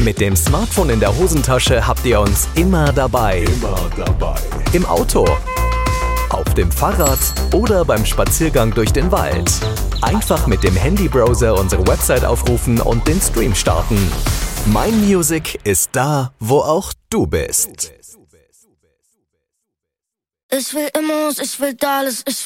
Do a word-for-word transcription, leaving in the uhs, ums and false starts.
Mit dem Smartphone in der Hosentasche habt ihr uns immer dabei. Immer dabei. Im Auto, auf dem Fahrrad oder beim Spaziergang durch den Wald. Einfach mit dem Handybrowser unsere Website aufrufen und den Stream starten. Mein Music ist da, wo auch du bist. Ich will Immos, ich will alles, ich